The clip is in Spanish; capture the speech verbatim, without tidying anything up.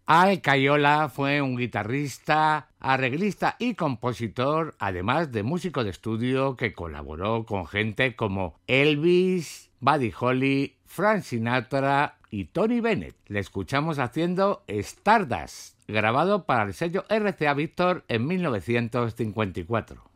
Al Caiola fue un guitarrista, arreglista y compositor, además de músico de estudio que colaboró con gente como Elvis, Buddy Holly, Frank Sinatra y Tony Bennett. Le escuchamos haciendo Stardust, grabado para el sello R C A Victor en mil novecientos cincuenta y cuatro.